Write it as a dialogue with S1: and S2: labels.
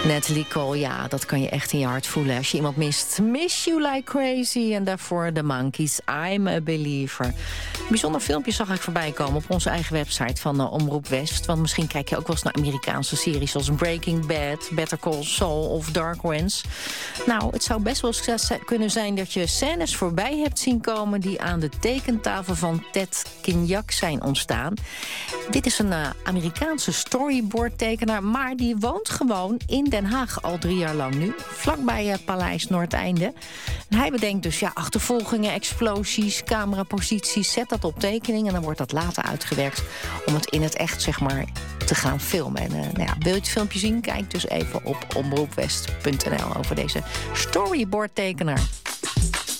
S1: Natalie Cole, ja, dat kan je echt in je hart voelen als je iemand mist. Miss You Like Crazy en daarvoor The Monkees, I'm a Believer. Een bijzonder filmpje zag ik voorbij komen op onze eigen website van Omroep West. Want misschien kijk je ook wel eens naar Amerikaanse series zoals Breaking Bad, Better Call Saul of Dark Winds. Nou, het zou best wel kunnen zijn dat je scènes voorbij hebt zien komen die aan de tekentafel van Ted Kinyak zijn ontstaan. Dit is een Amerikaanse storyboardtekenaar, maar die woont gewoon in Den Haag al 3 jaar lang nu, vlakbij Paleis Noordeinde. En hij bedenkt dus achtervolgingen, explosies, cameraposities, zet dat op tekening en dan wordt dat later uitgewerkt om het in het echt, zeg maar, te gaan filmen. En wil je het filmpje zien? Kijk dus even op omroepwest.nl over deze storyboardtekenaar.